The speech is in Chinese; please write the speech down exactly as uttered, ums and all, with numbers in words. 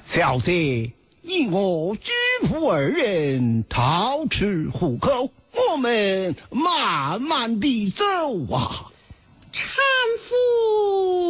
小姐，你我举仆二人逃至虎口，我们慢慢地走啊。 搀扶